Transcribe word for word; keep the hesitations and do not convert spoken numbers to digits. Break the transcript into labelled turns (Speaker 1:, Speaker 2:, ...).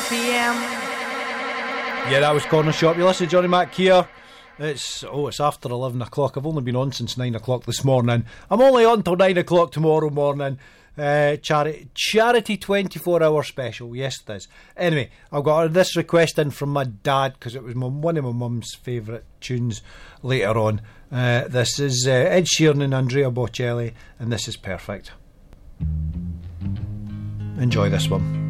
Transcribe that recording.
Speaker 1: p.m.
Speaker 2: Yeah, that was Corner Shop. You listen to Johnny Mac here. It's, oh, it's after eleven o'clock. I've only been on since nine o'clock this morning. I'm only on till nine o'clock tomorrow morning. Uh, charity, charity twenty-four hour special. Yes, it is. Anyway, I've got this request in from my dad because it was my, one of my mum's favourite tunes later on. Uh, this is uh, Ed Sheeran and Andrea Bocelli, and this is perfect. Enjoy this one.